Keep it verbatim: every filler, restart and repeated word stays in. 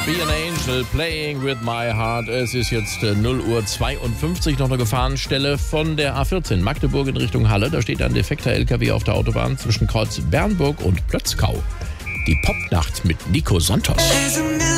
Be an Angel, Playing with My Heart. Es ist jetzt äh, null Uhr zweiundfünfzig, noch eine Gefahrenstelle von der A vierzehn Magdeburg in Richtung Halle. Da steht ein defekter L K W auf der Autobahn zwischen Kreuz Bernburg und Plötzkau. Die Popnacht mit Nico Santos.